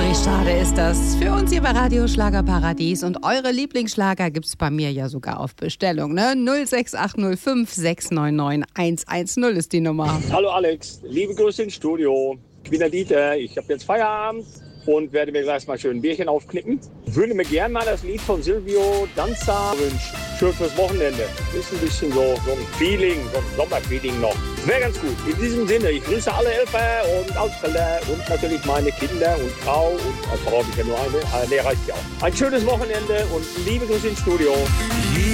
Schade ist das. Für uns hier bei Radio Schlagerparadies. Und eure Lieblingsschlager gibt's bei mir ja sogar auf Bestellung. Ne? 06805 699 110 ist die Nummer. Hallo Alex, liebe Grüße ins Studio. Ich bin der Dieter, ich habe jetzt Feierabend und werde mir gleich mal schön ein Bierchen aufknippen. Würde mir gerne mal das Lied von Silvio Danza wünschen. Schön fürs Wochenende. Ist ein bisschen so ein Feeling, so ein Sommerfeeling noch. Wäre ganz gut. In diesem Sinne, ich grüße alle Helfer und Aussteller und natürlich meine Kinder und Frau. Und als Frau habe ich ja nur eine. Nee, reicht ja auch. Ein schönes Wochenende und liebe Grüße ins Studio.